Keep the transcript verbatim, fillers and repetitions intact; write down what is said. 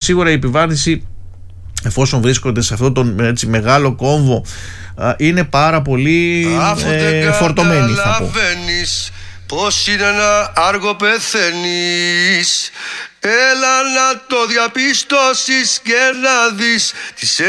σίγουρα η επιβάρυνση, εφόσον βρίσκονται σε αυτόν τον έτσι, μεγάλο κόμβο, είναι πάρα πολύ ε, φορτωμένοι, θα πω. Πως είναι ένα άργο πεθαίνεις, έλα να το διαπιστώσεις και να δεις τις